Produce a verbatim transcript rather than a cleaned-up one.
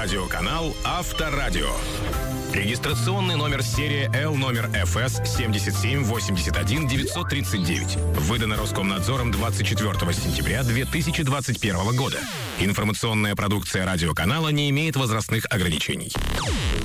Радиоканал Авторадио. Регистрационный номер серии Л номер эф эс семь семь восемь один девять три девять. Выдано Роскомнадзором двадцать четвёртого сентября две тысячи двадцать первого года. Информационная продукция радиоканала не имеет возрастных ограничений.